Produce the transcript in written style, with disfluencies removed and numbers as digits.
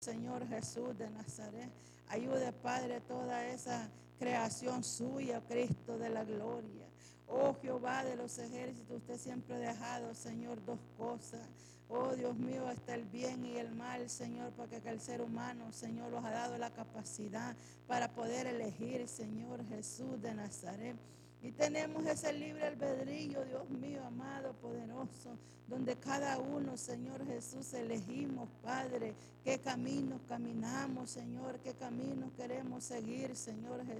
Señor Jesús de Nazaret. Ayude, Padre, toda esa creación suya, Cristo de la gloria. Oh Jehová de los ejércitos, usted siempre ha dejado, Señor, dos cosas. Oh Dios mío, hasta el bien y el mal, Señor, porque el ser humano, Señor, los ha dado la capacidad para poder elegir, Señor Jesús de Nazaret. Y tenemos ese libre albedrío, Dios mío, amado, poderoso, donde cada uno, Señor Jesús, elegimos, Padre, qué caminos caminamos, Señor, qué caminos queremos seguir, Señor Jesús.